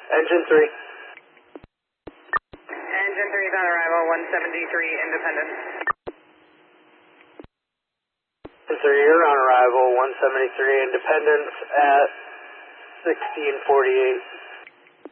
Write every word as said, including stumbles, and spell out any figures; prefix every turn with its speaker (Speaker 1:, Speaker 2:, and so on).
Speaker 1: Engine three.
Speaker 2: Engine three is on arrival, one seventy-three Independence.
Speaker 1: Engine three, you're on arrival, one seventy-three Independence at sixteen forty-eight.